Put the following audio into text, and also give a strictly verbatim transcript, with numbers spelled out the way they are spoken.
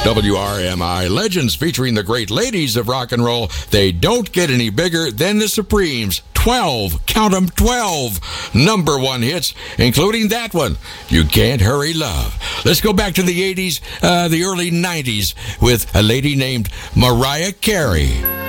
W R M I Legends featuring the great ladies of rock and roll. They don't get any bigger than the Supremes. twelve, count 'em, twelve number one hits, including that one, You Can't Hurry Love. Let's go back to the eighties, uh, the early nineties with a lady named Mariah Carey.